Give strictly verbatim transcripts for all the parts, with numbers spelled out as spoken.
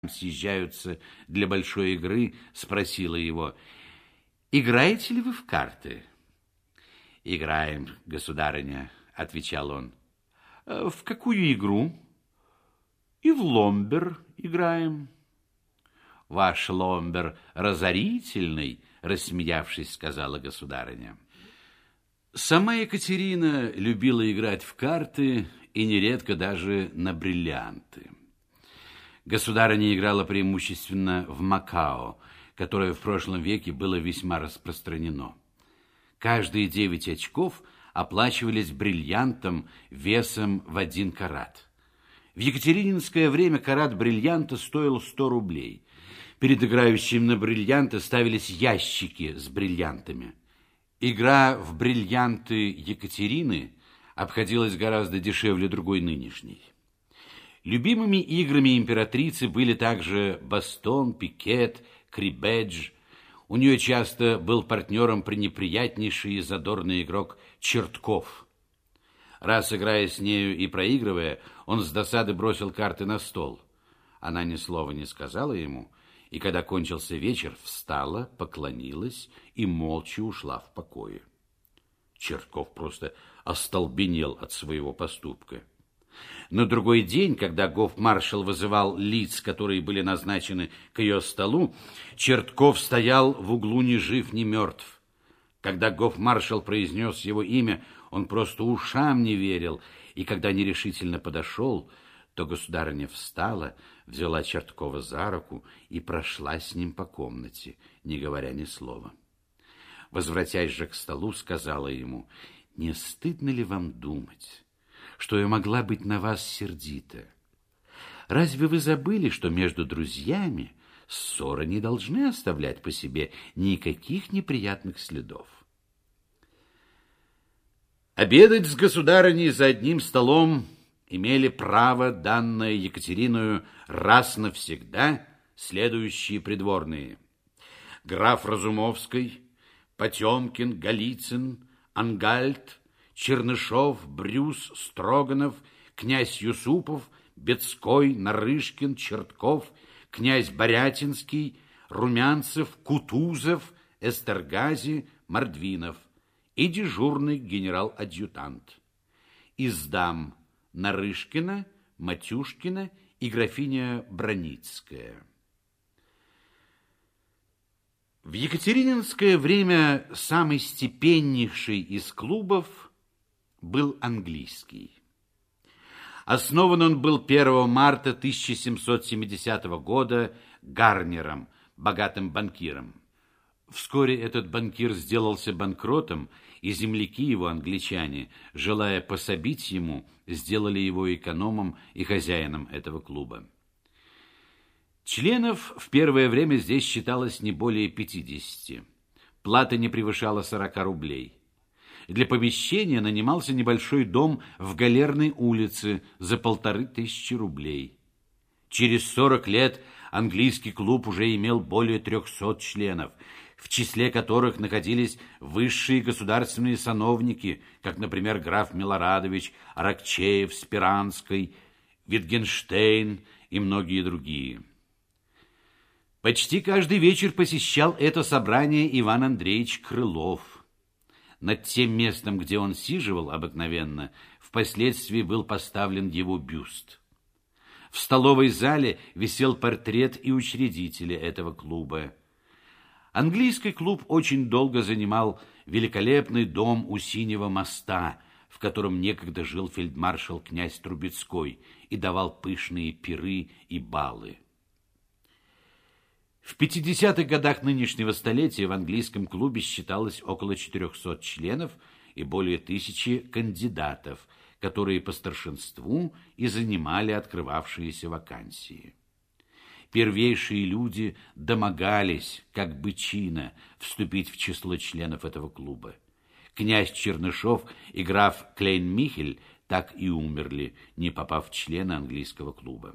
съезжаются для большой игры, спросила его: «Играете ли вы в карты?» «Играем, государыня», — отвечал он. «В какую игру?» «И в ломбер играем». «Ваш ломбер разорительный», — рассмеявшись, сказала государыня. Сама Екатерина любила играть в карты и нередко даже на бриллианты. Государыня играла преимущественно в Макао, которое в прошлом веке было весьма распространено. Каждые девять очков оплачивались бриллиантом весом в один карат. В екатерининское время карат бриллианта стоил сто рублей. Перед играющим на бриллианты ставились ящики с бриллиантами. Игра в бриллианты Екатерины обходилась гораздо дешевле другой нынешней. Любимыми играми императрицы были также бастон, пикет, крибедж. У нее часто был партнером пренеприятнейший и задорный игрок Чертков. Раз, играя с нею и проигрывая, он с досады бросил карты на стол. Она ни слова не сказала ему, и когда кончился вечер, встала, поклонилась и молча ушла в покое. Чертков просто остолбенел от своего поступка. На другой день, когда гофмаршал вызывал лиц, которые были назначены к ее столу, Чертков стоял в углу ни жив, ни мертв. Когда гофмаршал произнес его имя, он просто ушам не верил, и когда нерешительно подошел, то государыня встала, взяла Черткова за руку и прошла с ним по комнате, не говоря ни слова. Возвратясь же к столу, сказала ему: «Не стыдно ли вам думать, что я могла быть на вас сердита? Разве вы забыли, что между друзьями ссоры не должны оставлять по себе никаких неприятных следов?» Обедать с государыней за одним столом имели право, данное Екатериною раз навсегда, следующие придворные: граф Разумовский, Потемкин, Голицын, Ангальд, Чернышов, Брюс, Строганов, князь Юсупов, Бецкой, Нарышкин, Чертков, князь Борятинский, Румянцев, Кутузов, Эстергази, Мордвинов и дежурный генерал-адъютант. Из дам Нарышкина, Матюшкина и графиня Броницкая. В екатерининское время самый степеннейший из клубов был английский. Основан он был первого марта тысяча семьсот семидесятого года Гарнером, богатым банкиром. Вскоре этот банкир сделался банкротом, и земляки его, англичане, желая пособить ему, сделали его экономом и хозяином этого клуба. Членов в первое время здесь считалось не более пятидесяти. Плата не превышала сорока рублей. Для помещения нанимался небольшой дом в Галерной улице за полторы тысячи рублей. Через сорок лет английский клуб уже имел более трехсот членов, в числе которых находились высшие государственные сановники, как, например, граф Милорадович, Аракчеев, Спиранский, Витгенштейн и многие другие. Почти каждый вечер посещал это собрание Иван Андреевич Крылов. Над тем местом, где он сиживал обыкновенно, впоследствии был поставлен его бюст. В столовой зале висел портрет и учредителя этого клуба. Английский клуб очень долго занимал великолепный дом у Синего моста, в котором некогда жил фельдмаршал князь Трубецкой и давал пышные пиры и балы. В пятидесятых годах нынешнего столетия в английском клубе считалось около четырехсот членов и более тысячи кандидатов, которые по старшинству и занимали открывавшиеся вакансии. Первейшие люди домогались, как бычина, вступить в число членов этого клуба. Князь Чернышов и граф Клейн-Михель так и умерли, не попав в члены английского клуба.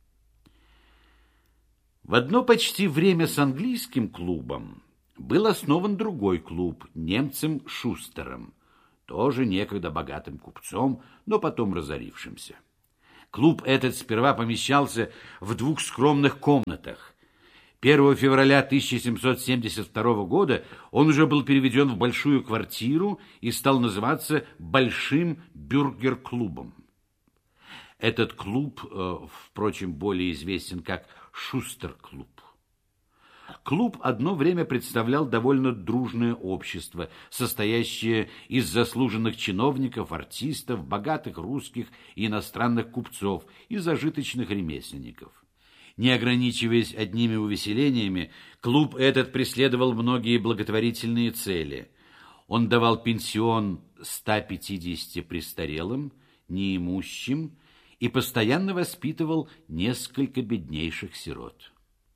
В одно почти время с английским клубом был основан другой клуб немцем Шустером, тоже некогда богатым купцом, но потом разорившимся. Клуб этот сперва помещался в двух скромных комнатах. первого февраля тысяча семьсот семьдесят второго года он уже был переведен в большую квартиру и стал называться Большим бюргер-клубом. Этот клуб, впрочем, более известен как Шустер-клуб. Клуб одно время представлял довольно дружное общество, состоящее из заслуженных чиновников, артистов, богатых русских и иностранных купцов и зажиточных ремесленников. Не ограничиваясь одними увеселениями, клуб этот преследовал многие благотворительные цели. Он давал пенсион ста пятидесяти престарелым, неимущим и постоянно воспитывал несколько беднейших сирот.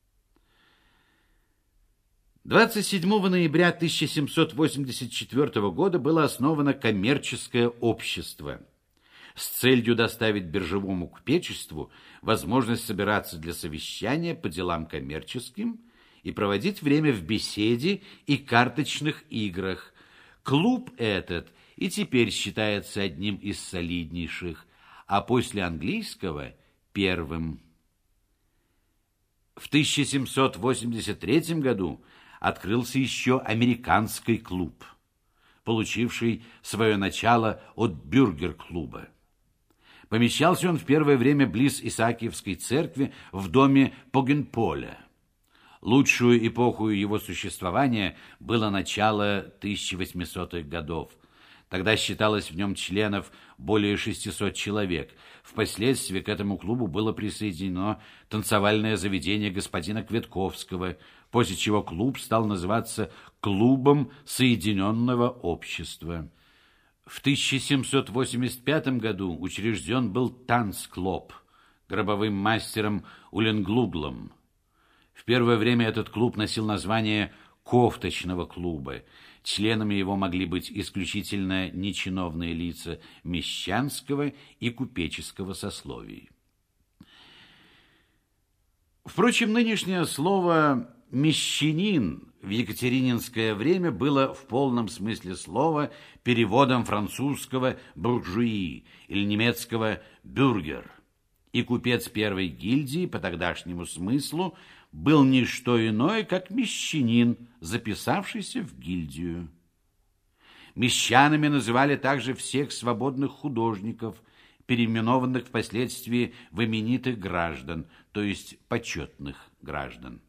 двадцать седьмого ноября тысяча семьсот восемьдесят четвёртого года было основано коммерческое общество с целью доставить биржевому купечеству возможность собираться для совещания по делам коммерческим и проводить время в беседе и карточных играх. Клуб этот и теперь считается одним из солиднейших, а после английского – первым. В тысяча семьсот восемьдесят третьем году открылся еще американский клуб, получивший свое начало от бюргер-клуба. Помещался он в первое время близ Исаакиевской церкви в доме Погенполя. Лучшую эпоху его существования было начало тысяча восьмисотых годов. Тогда считалось в нем членов более шестисот человек. Впоследствии к этому клубу было присоединено танцевальное заведение господина Кветковского, после чего клуб стал называться Клубом Соединенного Общества. В тысяча семьсот восемьдесят пятом году учрежден был танцклуб гробовым мастером Уленглуглом. В первое время этот клуб носил название кофточного клуба. Членами его могли быть исключительно нечиновные лица мещанского и купеческого сословий. Впрочем, нынешнее слово «мещанин» в екатерининское время было в полном смысле слова переводом французского «буржуи» или немецкого «бюргер». И купец первой гильдии по тогдашнему смыслу был не что иное, как мещанин, записавшийся в гильдию. Мещанами называли также всех свободных художников, переименованных впоследствии в именитых граждан, то есть почетных граждан.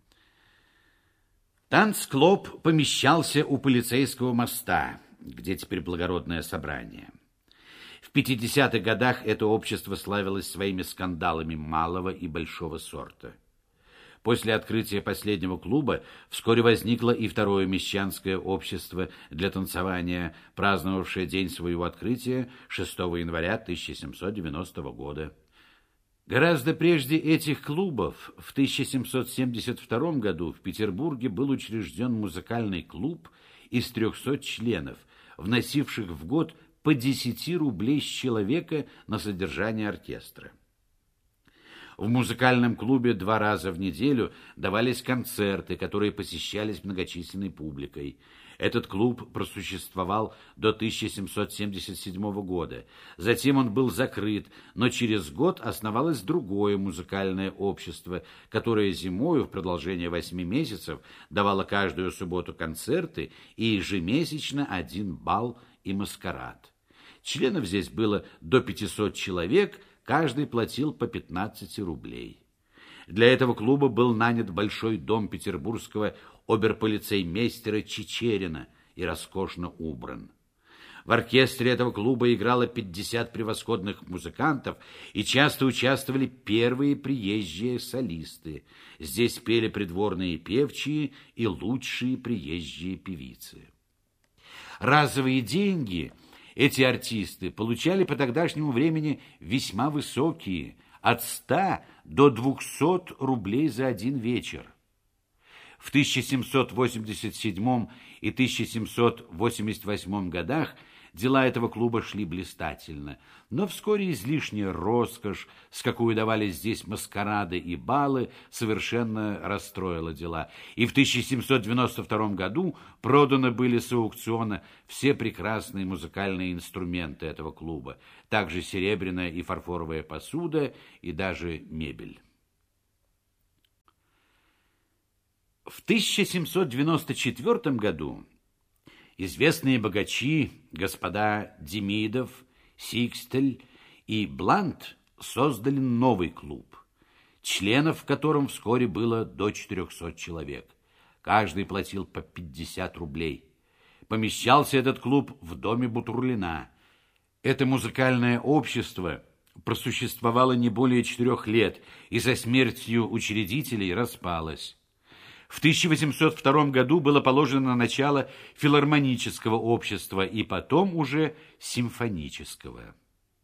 Танцклуб помещался у полицейского моста, где теперь благородное собрание. В пятидесятых годах это общество славилось своими скандалами малого и большого сорта. После открытия последнего клуба вскоре возникло и второе мещанское общество для танцевания, праздновавшее день своего открытия шестого января тысяча семьсот девяностого года. Гораздо прежде этих клубов в тысяча семьсот семьдесят втором году в Петербурге был учрежден музыкальный клуб из трехсот членов, вносивших в год по десяти рублей с человека на содержание оркестра. В музыкальном клубе два раза в неделю давались концерты, которые посещались многочисленной публикой. Этот клуб просуществовал до тысяча семьсот семьдесят седьмого года. Затем он был закрыт, но через год основалось другое музыкальное общество, которое зимою в продолжение восьми месяцев давало каждую субботу концерты и ежемесячно один бал и маскарад. Членов здесь было до пятисот человек, каждый платил по пятнадцать рублей. Для этого клуба был нанят большой дом петербургского оберполицеймейстера Чичерина и роскошно убран. В оркестре этого клуба играло пятьдесят превосходных музыкантов, и часто участвовали первые приезжие солисты. Здесь пели придворные певчие и лучшие приезжие певицы. Разовые деньги эти артисты получали по тогдашнему времени весьма высокие, от ста до двухсот рублей за один вечер. В тысяча семьсот восемьдесят седьмом и тысяча семьсот восемьдесят восьмом годах Дела этого клуба шли блистательно, но вскоре излишняя роскошь, с какой давались здесь маскарады и балы, совершенно расстроила дела. И в тысяча семьсот девяносто втором году проданы были с аукциона все прекрасные музыкальные инструменты этого клуба, также серебряная и фарфоровая посуда и даже мебель. В тысяча семьсот девяносто четвёртом году известные богачи, господа Демидов, Сикстель и Блант создали новый клуб, членов в котором вскоре было до четырехсот человек. Каждый платил по пятьдесят рублей. Помещался этот клуб в доме Бутурлина. Это музыкальное общество просуществовало не более четырех лет и со смертью учредителей распалось. В тысяча восемьсот втором году было положено начало филармонического общества и потом уже симфонического.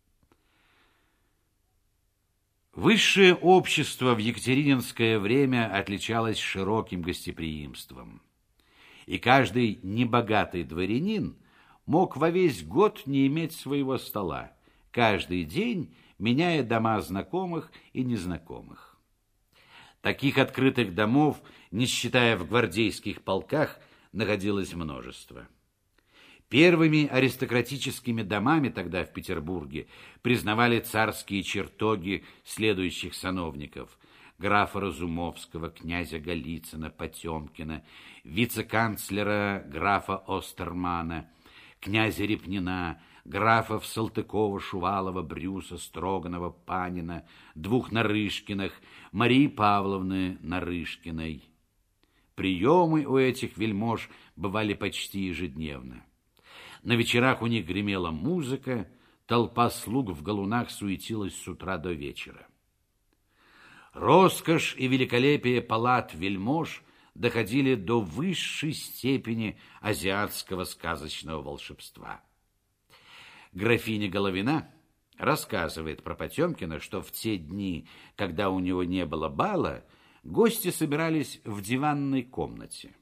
Высшее общество в екатерининское время отличалось широким гостеприимством, и каждый небогатый дворянин мог во весь год не иметь своего стола, каждый день меняя дома знакомых и незнакомых. Таких открытых домов, не считая в гвардейских полках, находилось множество. Первыми аристократическими домами тогда в Петербурге признавали царские чертоги следующих сановников: графа Разумовского, князя Голицына, Потемкина, вице-канцлера графа Остермана, князя Репнина, графов Салтыкова, Шувалова, Брюса, Строганова, Панина, двух Нарышкиных, Марии Павловны Нарышкиной. Приемы у этих вельмож бывали почти ежедневно. На вечерах у них гремела музыка, толпа слуг в галунах суетилась с утра до вечера. Роскошь и великолепие палат вельмож доходили до высшей степени азиатского сказочного волшебства. Графиня Головина рассказывает про Потемкина, что в те дни, когда у него не было бала, гости собирались в диванной комнате.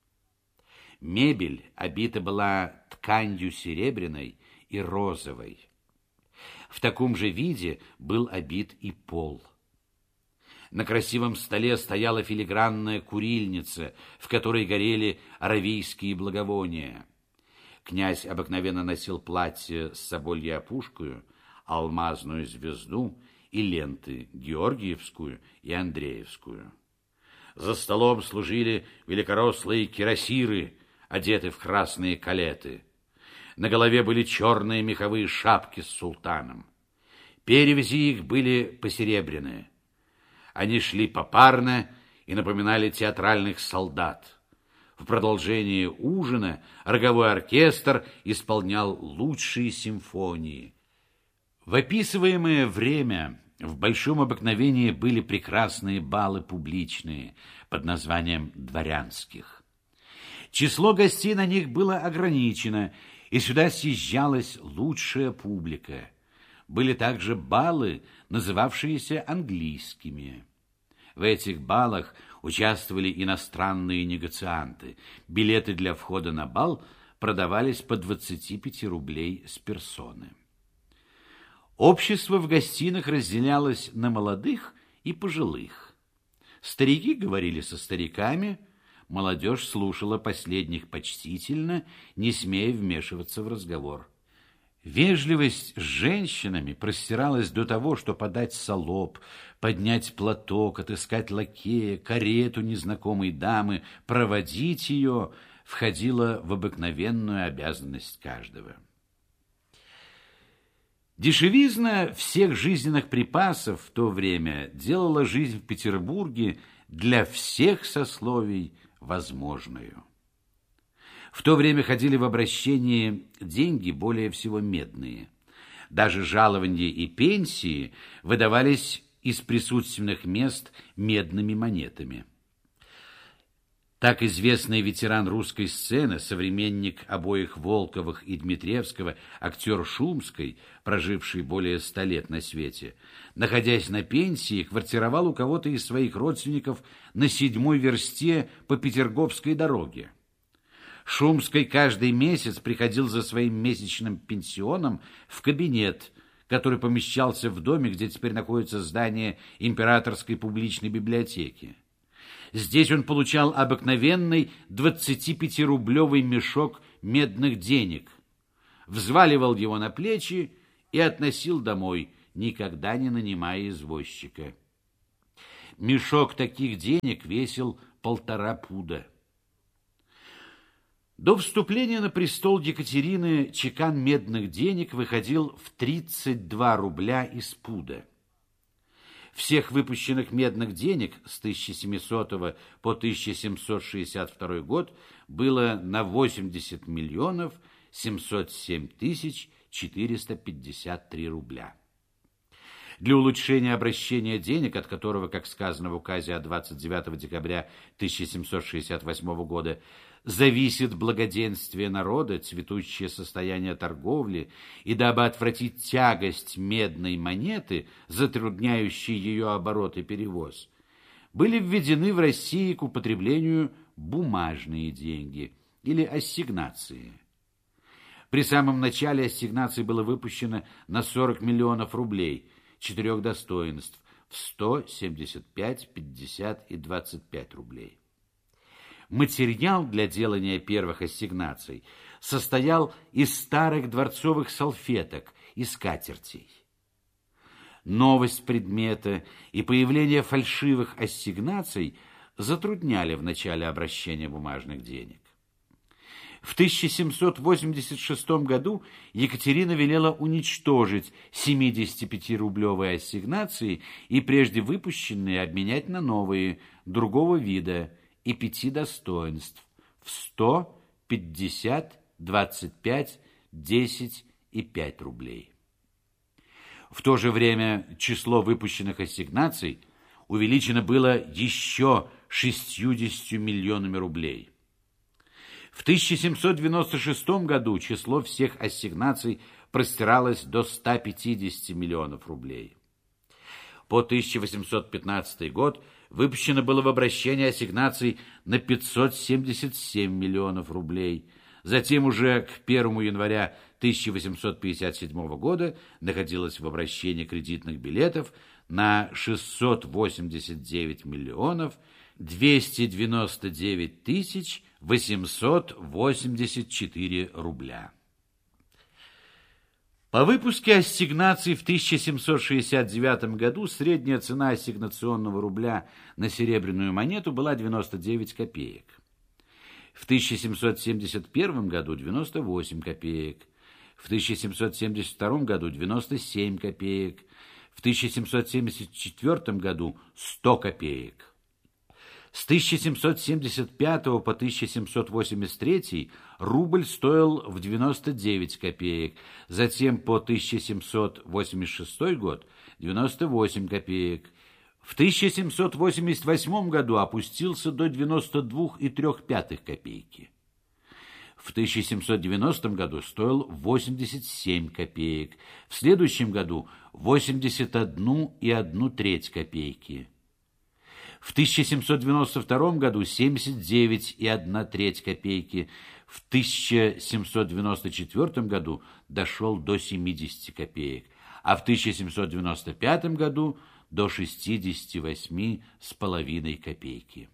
Мебель обита была тканью серебряной и розовой. В таком же виде был обит и пол. На красивом столе стояла филигранная курильница, в которой горели аравийские благовония. Князь обыкновенно носил платье с собольей опушкою, алмазную звезду и ленты Георгиевскую и Андреевскую. За столом служили великорослые кирасиры, одеты в красные калеты. На голове были черные меховые шапки с султаном. Перевязи их были посеребряные. Они шли попарно и напоминали театральных солдат. В продолжении ужина роговой оркестр исполнял лучшие симфонии. В описываемое время в большом обыкновении были прекрасные балы публичные под названием дворянских. Число гостей на них было ограничено, и сюда съезжалась лучшая публика. Были также балы, называвшиеся английскими. В этих балах участвовали иностранные негацианты. Билеты для входа на бал продавались по двадцати пяти рублей с персоны. Общество в гостиных разделялось на молодых и пожилых. Старики говорили со стариками, молодежь слушала последних почтительно, не смея вмешиваться в разговор. Вежливость с женщинами простиралась до того, что подать салоп, поднять платок, отыскать лакея, карету незнакомой дамы, проводить ее входило в обыкновенную обязанность каждого. Дешевизна всех жизненных припасов в то время делала жизнь в Петербурге для всех сословий возможную. В то время ходили в обращение деньги более всего медные. Даже жалования и пенсии выдавались из присутственных мест медными монетами. Так известный ветеран русской сцены, современник обоих Волковых и Дмитриевского, актер Шумской, проживший более ста лет на свете, находясь на пенсии, квартировал у кого-то из своих родственников на седьмой версте по Петерговской дороге. Шумский каждый месяц приходил за своим месячным пенсионом в кабинет, который помещался в доме, где теперь находится здание Императорской публичной библиотеки. Здесь он получал обыкновенный двадцатипятирублевый мешок медных денег, взваливал его на плечи и относил домой, никогда не нанимая извозчика. Мешок таких денег весил полтора пуда. До вступления на престол Екатерины чекан медных денег выходил в тридцать два рубля из пуда. Всех выпущенных медных денег с тысяча семисотого по тысяча семьсот шестьдесят второй год было на восемьдесят миллионов семьсот семь тысяч четыреста пятьдесят три рубля. Для улучшения обращения денег, от которого, как сказано в указе от двадцать девятого декабря тысяча семьсот шестьдесят восьмого года, зависит благоденствие народа, цветущее состояние торговли, и дабы отвратить тягость медной монеты, затрудняющей ее оборот и перевоз, были введены в России к употреблению бумажные деньги или ассигнации. При самом начале ассигнаций было выпущено на сорок миллионов рублей, четырех достоинств, в сто, семьдесят пять, пятьдесят и двадцать пять рублей. Материал для делания первых ассигнаций состоял из старых дворцовых салфеток и скатертей. Новость предмета и появление фальшивых ассигнаций затрудняли в начале обращения бумажных денег. В тысяча семьсот восемьдесят шестом году Екатерина велела уничтожить семидесятипятирублевые ассигнации и прежде выпущенные обменять на новые, другого вида и пяти достоинств в сто, пятьдесят, двадцать пять, десять и пять рублей. В то же время число выпущенных ассигнаций увеличено было еще шестьюдесятью миллионами рублей. В тысяча семьсот девяносто шестом году число всех ассигнаций простиралось до ста пятидесяти миллионов рублей. По тысяча восемьсот пятнадцатый год выпущено было в обращение ассигнаций на пятьсот семьдесят семь миллионов рублей. Затем уже к первому января тысяча восемьсот пятьдесят седьмого года находилось в обращении кредитных билетов на шестьсот восемьдесят девять миллионов двести девяносто девять тысяч восемьсот восемьдесят четыре рубля. По выпуске ассигнаций в тысяча семьсот шестьдесят девятом году средняя цена ассигнационного рубля на серебряную монету была девяносто девять копеек. В тысяча семьсот семьдесят первом году девяносто восемь копеек. В тысяча семьсот семьдесят втором году девяносто семь копеек. В тысяча семьсот семьдесят четвёртом году сто копеек. С тысяча семьсот семьдесят пятого по тысяча семьсот восемьдесят третий рубль стоил в девяносто девять копеек, затем по тысяча семьсот восемьдесят шестой год девяносто восемь копеек. В тысяча семьсот восемьдесят восьмом году опустился до девяноста двух и трёх пятых копейки. В тысяча семьсот девяностом году стоил восемьдесят семь копеек, в следующем году восемьдесят одну и одну треть копейки. В тысяча семьсот девяносто втором году семьдесят девять и одна треть копейки, в тысяча семьсот девяносто четвёртом году дошел до семидесяти копеек, а в тысяча семьсот девяносто пятом году до шестидесяти восьми с половиной копейки.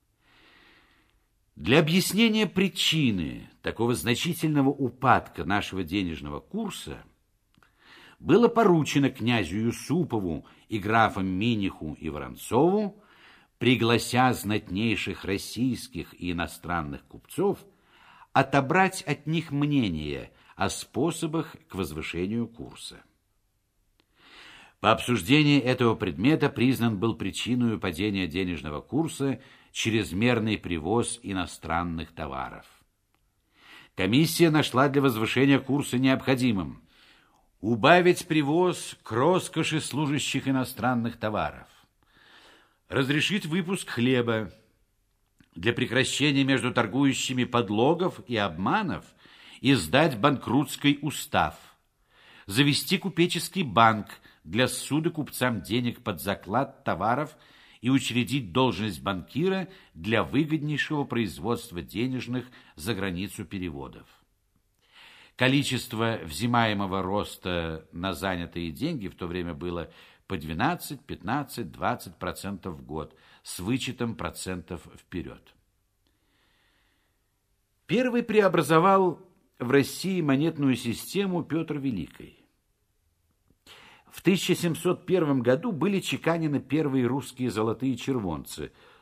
Для объяснения причины такого значительного упадка нашего денежного курса было поручено князю Юсупову и графам Миниху и Воронцову, приглася знатнейших российских и иностранных купцов, отобрать от них мнение о способах к возвышению курса. По обсуждении этого предмета признан был причиной падения денежного курса чрезмерный привоз иностранных товаров. Комиссия нашла для возвышения курса необходимым убавить привоз к роскоши служащих иностранных товаров, разрешить выпуск хлеба, для прекращения между торгующими подлогов и обманов издать банкрутский устав, завести купеческий банк для ссуды купцам денег под заклад товаров и учредить должность банкира для выгоднейшего производства денежных за границу переводов. Количество взимаемого роста на занятые деньги в то время было по двенадцать, пятнадцать, двадцать процентов в год с вычетом процентов вперед. Первый преобразовал в России монетную систему Петр Великий. В тысяча семьсот первом году были чеканены первые русские золотые червонцы –